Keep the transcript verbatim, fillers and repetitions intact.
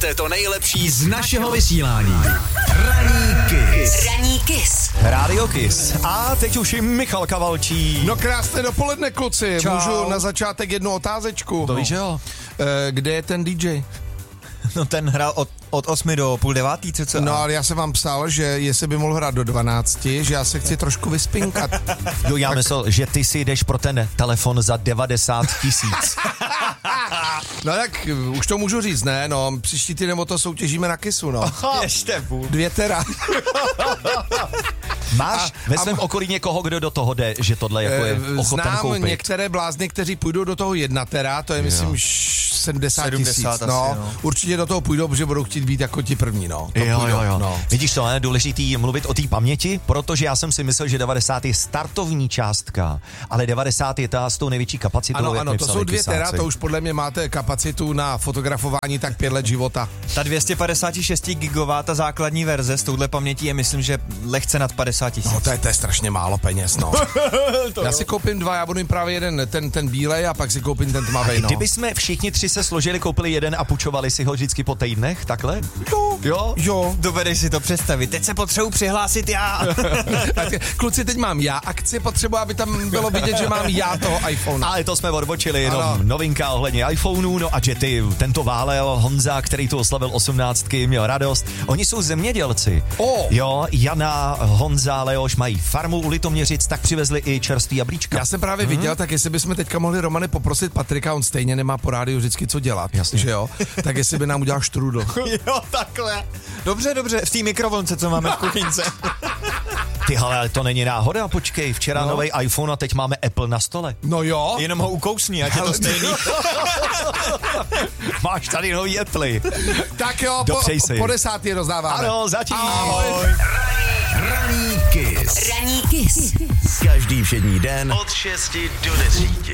Máte to nejlepší z našeho vysílání. Ranní Kiss. Ranní Kiss. Rádio Kiss. A teď už i Michal Kavalčí. No krásné dopoledne, kluci. Čau. Můžu na začátek jednu otázečku? To víš, že jo? E, kde je ten dý džej? No ten hrál od, od osmi do půl devátý, co co? No ale já jsem vám psal, že jestli by mohl hrát do dvanácti, že já se chci trošku vyspinkat. Jo, já tak... myslel, že ty si jdeš pro ten telefon za devadesát tisíc. No tak už to můžu říct, ne? No, příští týden o to soutěžíme na Kissu, no. Ještě půl. Dvě tera. Máš A- ve a- svém okolí někoho, kdo do toho jde, že tohle jako je Eh, ochoten Znám koupit? některé blázny, kteří půjdou do toho jedna tera, to je myslím š- sedmdesát tisíc. sedmdesát No, asi, no. určitě do toho půjdou, protože budou chtít být jako ti první, no. To Jo, půjdou, jo, jo. No. Vidíš to, je důležitý mluvit o té paměti, protože já jsem si myslel, že devadesát je startovní částka, ale devadesát je ta s tou největší kapacitou. Ano, jak ano, mi to psali jsou dvě kysáci. tera, to už podle mě máte kapacitu na fotografování tak pět let života. Ta dvě stě padesát šest gigová, ta základní verze s touhle pamětí je, myslím, že lehce nad padesát tisíc. No to je, to je strašně málo peněz, no. Já si koupím dva, já budu jim právě jeden, ten, ten bílej a pak si koupím ten tmavej, no. Kdyby jsme všichni tři se složili, koupili jeden a půjčovali si ho vždycky po týdnech, takhle? Jo, Jo? jo. Dovedeš si to představit. Teď se potřebuji přihlásit já. Kluci, teď mám já akci, potřebuji, aby tam bylo vidět, že mám já toho iPhone. Ale to jsme odbočili, jenom Ano. novinka ohledně iPhoneů, no a že ty, tento Válel, Honza, který tu oslavil osmnáctky, měl radost. Oni jsou zemědělci. O. Jo, Jana, Honza, Leoš mají farmu u Litoměřic, tak přivezli i čerstvý jablíčka. Já jsem právě hmm. viděl, tak jestli bychom teďka mohli Romany poprosit Patrika, on stejně nemá po rádiu vždycky co dělat, Jasně. že jo? Tak jestli by nám udělal štrůdl. Jo, takhle. Dobře, dobře, v té mikrovlnce, co máme v kuchyňce. Ty, ale to není náhoda, počkej, včera No. nový iPhone a teď máme Apple na stole. No jo. Jenom ho ukousni, ať je to stejný. Máš tady nový Apple. Tak jo, po, Dopřej si. po desátý rozdáváme. Ano, zatím. Ahoj. Ranní Kiss. Ranní Kiss. Každý všední den od šesti do desíti.